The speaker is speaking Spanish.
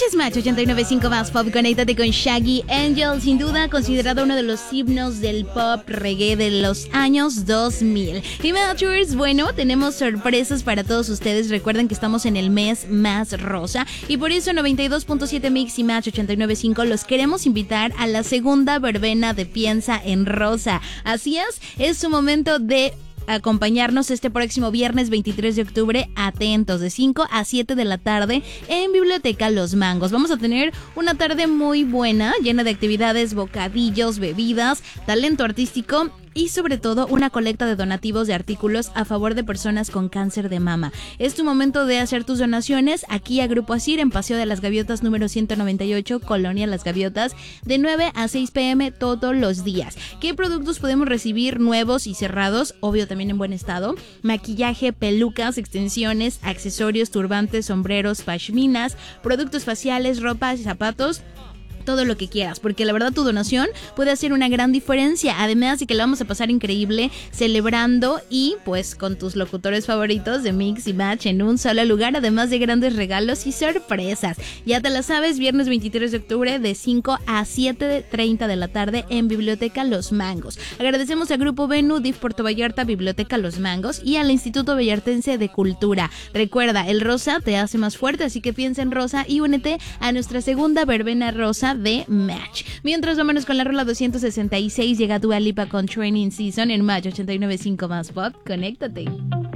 Escuchas Match 89.5 más pop, conéctate con Shaggy Angel, sin duda considerado uno de los himnos del pop reggae de los años 2000. Y Matchers, bueno, tenemos sorpresas para todos ustedes. Recuerden que estamos en el mes más rosa y por eso 92.7 Mix y Match 89.5 los queremos invitar a la segunda verbena de Piensa en Rosa. Así es su momento de acompañarnos este próximo viernes 23 de octubre, atentos, de 5 a 7 de la tarde en Biblioteca Los Mangos. Vamos a tener una tarde muy buena, llena de actividades, bocadillos, bebidas, talento artístico y sobre todo una colecta de donativos de artículos a favor de personas con cáncer de mama. Es tu momento de hacer tus donaciones aquí a Grupo Asir en Paseo de las Gaviotas número 198, Colonia Las Gaviotas, de 9 a 6 p.m. todos los días. ¿Qué productos podemos recibir nuevos y cerrados? Obvio, también en buen estado. Maquillaje, pelucas, extensiones, accesorios, turbantes, sombreros, pashminas, productos faciales, ropas y zapatos. Todo lo que quieras, porque la verdad tu donación puede hacer una gran diferencia, además de que la vamos a pasar increíble celebrando y pues con tus locutores favoritos de Mix y Match en un solo lugar, además de grandes regalos y sorpresas. Ya te la sabes, viernes 23 de octubre de 5 a 7:30 de la tarde en Biblioteca Los Mangos. Agradecemos al Grupo Venue, DIF Puerto Vallarta, Biblioteca Los Mangos y al Instituto Vallartense de Cultura. Recuerda, el rosa te hace más fuerte, así que piensa en rosa y únete a nuestra segunda verbena rosa de Match. Mientras, vámonos con la rola 266. Llega Dua Lipa con Training Season en Match 89.5 más pop. Conéctate.